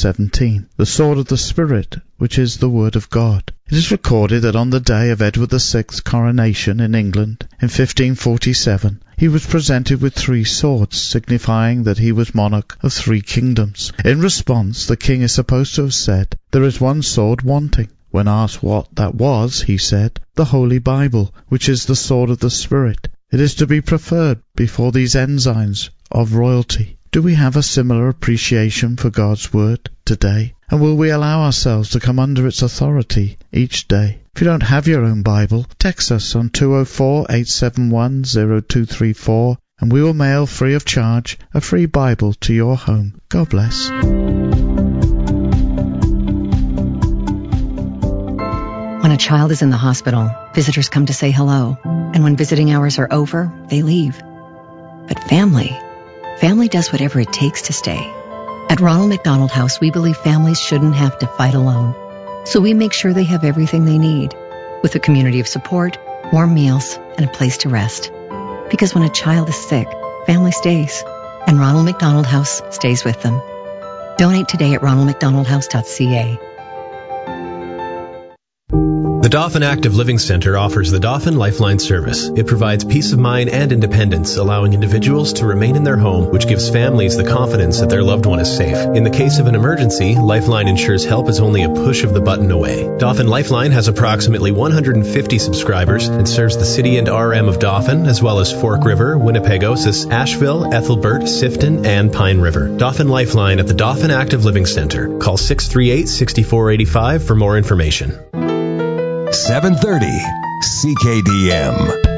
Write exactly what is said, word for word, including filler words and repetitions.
seventeen, the sword of the Spirit, which is the Word of God. It is recorded that on the day of Edward the Sixth's coronation in England in fifteen forty-seven, he was presented with three swords, signifying that he was monarch of three kingdoms. In response, the king is supposed to have said, "There is one sword wanting." When asked what that was, he said, "The Holy Bible, which is the sword of the Spirit. It is to be preferred before these ensigns of royalty." Do we have a similar appreciation for God's Word today? And will we allow ourselves to come under its authority each day? If you don't have your own Bible, text us on two oh four, eight seven one, oh two three four and we will mail free of charge a free Bible to your home. God bless. When a child is in the hospital, visitors come to say hello, and when visiting hours are over, they leave. But family, family does whatever it takes to stay. At Ronald McDonald House, we believe families shouldn't have to fight alone. So we make sure they have everything they need, with a community of support, warm meals, and a place to rest. Because when a child is sick, family stays, and Ronald McDonald House stays with them. Donate today at ronald mcdonald house dot c a. The Dauphin Active Living Center offers the Dauphin Lifeline service. It provides peace of mind and independence, allowing individuals to remain in their home, which gives families the confidence that their loved one is safe. In the case of an emergency, Lifeline ensures help is only a push of the button away. Dauphin Lifeline has approximately one hundred fifty subscribers and serves the city and R M of Dauphin, as well as Fork River, Winnipegosis, Asheville, Ethelbert, Sifton, and Pine River. Dauphin Lifeline at the Dauphin Active Living Center. Call six three eight, six four eight five for more information. seven thirty C K D M.